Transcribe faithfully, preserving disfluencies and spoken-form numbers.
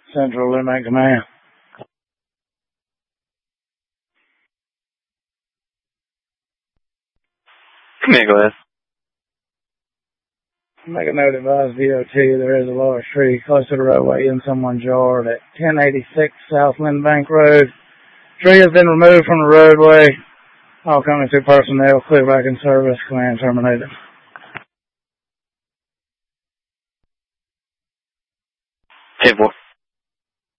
Central Lumen Command. Command, go ahead. Make a note, advise V O T there is a large tree close to the roadway in someone's yard at ten eighty-six South Linden Bank Road. Tree has been removed from the roadway. All coming to personnel, clear back in service, command terminated. ten four.